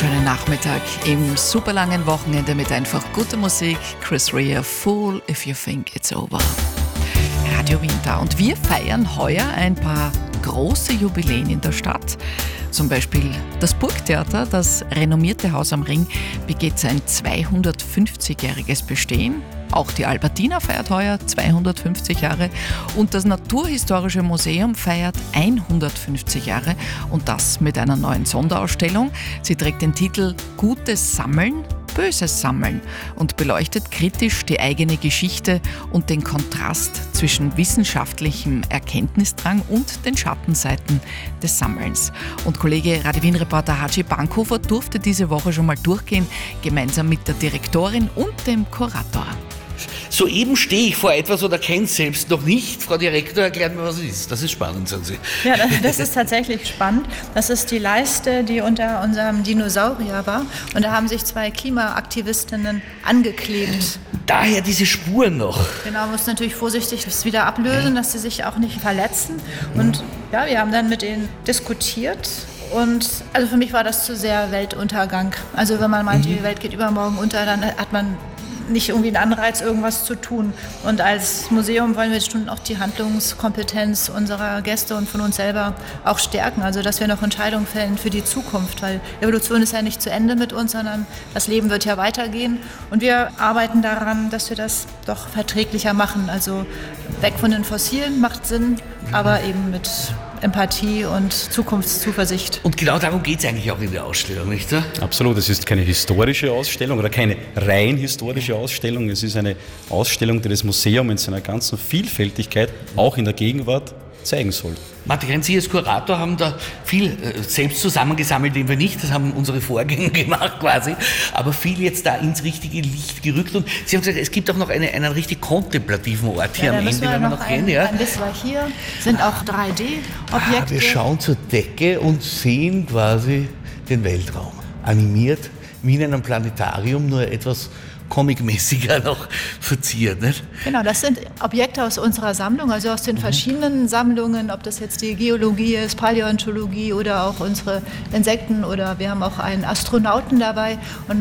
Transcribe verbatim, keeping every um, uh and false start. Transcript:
wunderschönen Nachmittag im superlangen Wochenende mit einfach guter Musik. Chris Rea, Fool If You Think It's Over. Radio Wien da. Und wir feiern heuer ein paar große Jubiläen in der Stadt. Zum Beispiel das Burgtheater, das renommierte Haus am Ring, begeht sein zweihundertfünfzigjähriges Bestehen. Auch die Albertina feiert heuer zweihundertfünfzig Jahre und das Naturhistorische Museum feiert hundertfünfzig Jahre und das mit einer neuen Sonderausstellung. Sie trägt den Titel Gutes Sammeln, Böses Sammeln und beleuchtet kritisch die eigene Geschichte und den Kontrast zwischen wissenschaftlichem Erkenntnisdrang und den Schattenseiten des Sammelns. Und Kollege Radio Wien-Reporter Haji Bankhofer durfte diese Woche schon mal durchgehen, gemeinsam mit der Direktorin und dem Kurator. Soeben stehe ich vor etwas oder kenne es selbst noch nicht. Frau Direktor, erklärt mir, was es ist. Das ist spannend, sagen Sie. Ja, das ist tatsächlich spannend. Das ist die Leiste, die unter unserem Dinosaurier war. Und da haben sich zwei Klimaaktivistinnen angeklebt. Daher diese Spuren noch. Genau, man muss natürlich vorsichtig das wieder ablösen, dass sie sich auch nicht verletzen. Und ja, wir haben dann mit ihnen diskutiert. Und also für mich war das zu sehr Weltuntergang. Also wenn man meint, die Welt geht übermorgen unter, dann hat man nicht irgendwie einen Anreiz, irgendwas zu tun. Und als Museum wollen wir schon auch die Handlungskompetenz unserer Gäste und von uns selber auch stärken. Also dass wir noch Entscheidungen fällen für die Zukunft, weil Evolution ist ja nicht zu Ende mit uns, sondern das Leben wird ja weitergehen. Und wir arbeiten daran, dass wir das doch verträglicher machen. Also weg von den Fossilen macht Sinn, aber eben mit Empathie und Zukunftszuversicht. Und genau darum geht es eigentlich auch in der Ausstellung, nicht wahr? Absolut, es ist keine historische Ausstellung oder keine rein historische Ausstellung. Es ist eine Ausstellung, die das Museum in seiner ganzen Vielfältigkeit auch in der Gegenwart zeigen soll. Martin, Sie als Kurator haben da viel äh, selbst zusammengesammelt, den wir nicht, das haben unsere Vorgänger gemacht quasi, aber viel jetzt da ins richtige Licht gerückt. Und Sie haben gesagt, es gibt auch noch eine, einen richtig kontemplativen Ort hier ja, am Ende, wenn wir noch ein, gehen. Ja. Ein bisschen hier sind auch drei D-Objekte. Ah, wir schauen zur Decke und sehen quasi den Weltraum. Animiert, wie in einem Planetarium, nur etwas comicmäßiger noch verziert, nicht? Genau, das sind Objekte aus unserer Sammlung, also aus den verschiedenen Sammlungen, ob das jetzt die Geologie ist, Paläontologie oder auch unsere Insekten oder wir haben auch einen Astronauten dabei und